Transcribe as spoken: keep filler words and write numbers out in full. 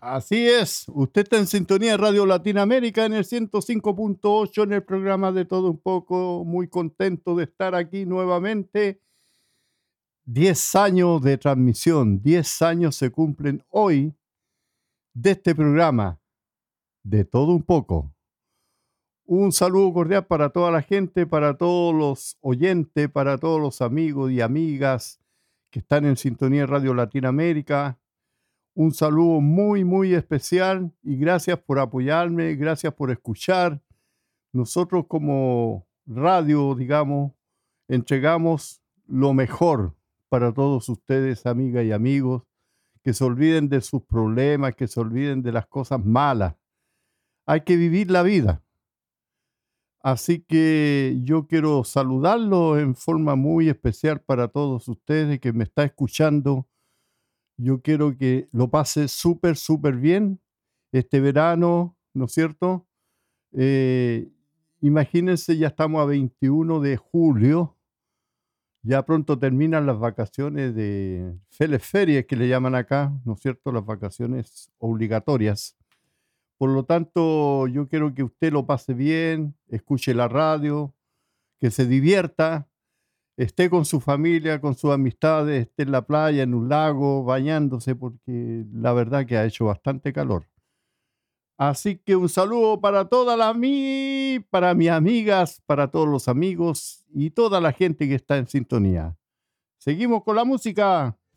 Así es, usted está en sintonía de Radio Latinoamérica en el ciento cinco punto ocho en el programa de Todo un Poco. Muy contento de estar aquí nuevamente. Diez años de transmisión, diez años se cumplen hoy de este programa de Todo un Poco. Un saludo cordial para toda la gente, para todos los oyentes, para todos los amigos y amigas que están en sintonía de Radio Latinoamérica. Un saludo muy, muy especial y gracias por apoyarme, gracias por escuchar. Nosotros como radio, digamos, entregamos lo mejor para todos ustedes, amigas y amigos, que se olviden de sus problemas, que se olviden de las cosas malas. Hay que vivir la vida. Así que yo quiero saludarlos en forma muy especial para todos ustedes que me están escuchando. Yo quiero que lo pase súper, súper bien este verano, ¿no es cierto? Eh, imagínense, ya estamos a veintiuno de julio, ya pronto terminan las vacaciones de Ferias que le llaman acá, ¿no es cierto? Las vacaciones obligatorias. Por lo tanto, yo quiero que usted lo pase bien, escuche la radio, que se divierta, esté con su familia, con sus amistades, esté en la playa, en un lago, bañándose, porque la verdad que ha hecho bastante calor. Así que un saludo para toda la mi, para mis amigas, para todos los amigos y toda la gente que está en sintonía. Seguimos con la música.